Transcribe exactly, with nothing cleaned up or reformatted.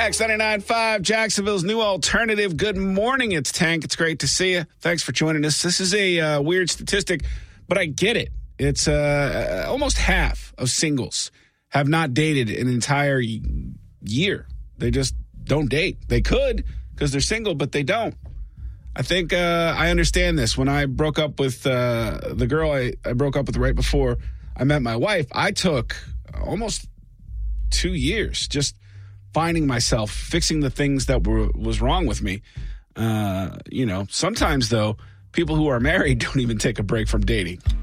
X ninety-nine point five, Jacksonville's new alternative. Good morning, it's Tank. It's great to see you. Thanks for joining us. This is a uh, weird statistic, but I get it. It's uh, almost half of singles have not dated an entire year. They just don't date. They could because they're single, but they don't. I think uh, I understand this. When I broke up with uh, the girl I, I broke up with right before I met my wife, I took almost two years just finding myself, fixing the things that were was wrong with me. Uh, you know, sometimes, though, people who are married don't even take a break from dating.